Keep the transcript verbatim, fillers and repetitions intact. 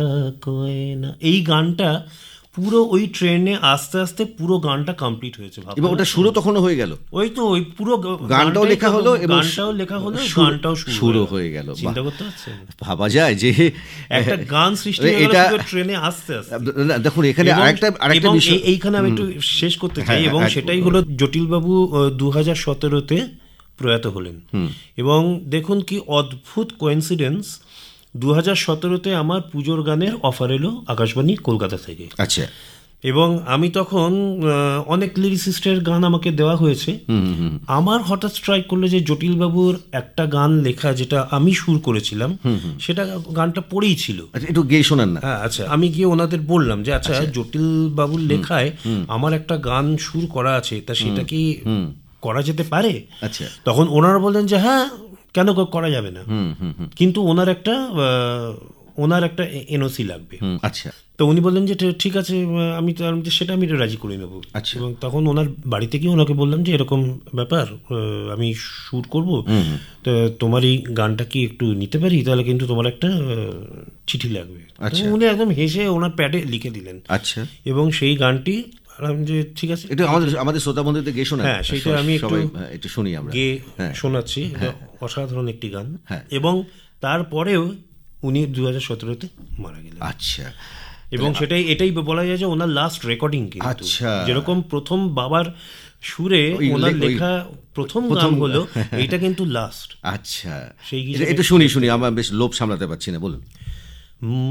এই গানটা পুরো ওই ট্রেনে আস্তে আস্তে পুরো গানটা কমপ্লিট হয়েছে, এবং ওটা সুরও তখনও হয়ে গেল। ওই তো ওই পুরো গানটাও লেখা হলো এবং গানটাও লেখা হলো, গানটাও সুরও হয়ে গেল। চিন্তা করতে পারছেন, ভাবা যায় যে একটা গান সৃষ্টি হয়ে গেল পুরো ট্রেনে আস্তে আস্তে। দেখুন এখানে আরেকটা আরেকটা বিষয় এইখানে আমি একটু শেষ করতে চাই, এবং সেটাই হলো জটিলবাবু দু হাজার সতেরোতে প্রয়াত হলেন। এবং দেখুন কি অদ্ভুত কোইন্সিডেন্স, দু হাজার সতেরোতে আমার পুজোর গানের অফার এলো আকাশবাণী কলকাতা থেকে। আচ্ছা। এবং আমি তখন অনেক লিরিসিস্টের গান আমাকে দেওয়া হয়েছে, আমার হঠাৎ স্ট্রাইক করলো যে জটিলবাবুর একটা গান লেখা যেটা আমি সুর করেছিলাম, সেটা গানটা পড়েই ছিল, একটু গেয়ে শোনান না। হ্যাঁ আচ্ছা, আমি গিয়ে ওনাদের বললাম যে আচ্ছা জটিলবাবুর লেখায় আমার একটা গান সুর করা আছে, তা সেটা কি করা যেতে পারে? আচ্ছা। তখন ওনারা বললেন যে হ্যাঁ, কেন করা যাবে না, কিন্তু ওনার একটা ওনার একটা এনওসি লাগবে। আচ্ছা। তো উনি বললেন যে ঠিক আছে, আমি তো সেটা আমি রাজি করে নেবো। আচ্ছা। এবং তখন ওনার বাড়িতে গিয়ে ওনাকে বললাম যে এরকম ব্যাপার, আমি শুট করব, তো তোমার এই গানটা কি একটু নিতে পারি, তাহলে কিন্তু তোমার একটা চিঠি লাগবে। উনি একদম হেসে ওনার প্যাডে লিখে দিলেন। আচ্ছা। এবং সেই গানটি যে ঠিক আছে, এটা আমাদের আমাদের শ্রোতা বন্ধুদের গেয়ে শোনান। হ্যাঁ, সেটা আমি একটু একটু শুনি, আমরা গেয়ে শোনাচ্ছি। অসাধারণ একটি গান। এবং তারপরেও উনি দু হাজার সতেরোতে মারা গেলেন। আচ্ছা। এবং সেটাই এটাই বলা যায় যে ওনার লাস্ট রেকর্ডিং। আচ্ছা। যেরকম প্রথম বাবার সুরে ওনার লেখা প্রথম গান হলো, এটা কিন্তু লাস্ট। আচ্ছা, সেই এটা শুনি শুনি আমার বেশ লোভ সামলাতে পারছি না, বলুন।